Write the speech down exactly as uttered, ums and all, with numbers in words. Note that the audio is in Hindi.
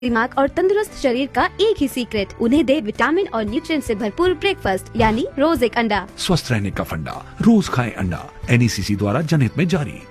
दिमाग और तंदुरुस्त शरीर का एक ही सीक्रेट, उन्हें दे विटामिन और न्यूट्रिएंट से भरपूर ब्रेकफास्ट यानी रोज एक अंडा। स्वस्थ रहने का फंडा, रोज खाएं अंडा। एन ई सी सी द्वारा जनहित में जारी।